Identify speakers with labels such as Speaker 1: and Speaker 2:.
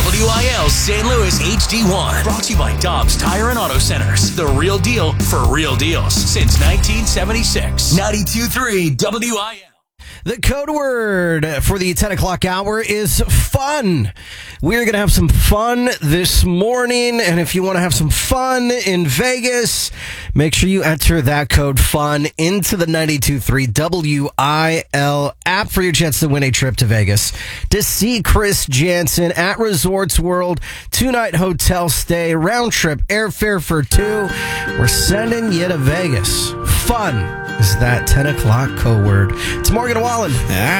Speaker 1: WIL St. Louis HD1. Brought to you by Dobbs Tire and Auto Centers. The real deal for real deals since 1976. 92.3 WIL.
Speaker 2: The code word for the 10 o'clock hour is fun. We're going to have some fun this morning. And if you want to have some fun in Vegas, make sure you enter that code FUN into the 92.3 WIL app for your chance to win a trip to Vegas to see Chris Jansen at Resorts World. 2-night hotel stay, round trip airfare for 2. We're sending you to Vegas. Fun is that 10 o'clock code word. It's Morgan Wallen.